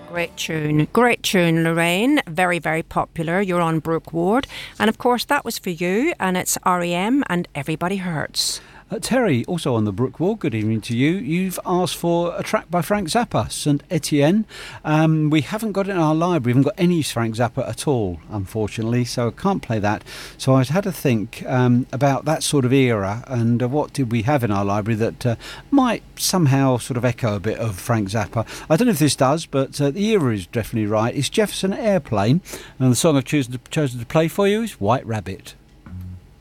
Great tune, Lorraine. Very, very popular. You're on Brooke Ward. And of course, that was for you, and it's REM and Everybody Hurts. Terry, also on the Brooke Ward, good evening to you. You've asked for a track by Frank Zappa, St Etienne. We haven't got it in our library. We haven't got any Frank Zappa at all, unfortunately, so I can't play that. So I had to think about that sort of era and what did we have in our library that might somehow sort of echo a bit of Frank Zappa. I don't know if this does, but the era is definitely right. It's Jefferson Airplane, and the song I've chosen to play for you is White Rabbit.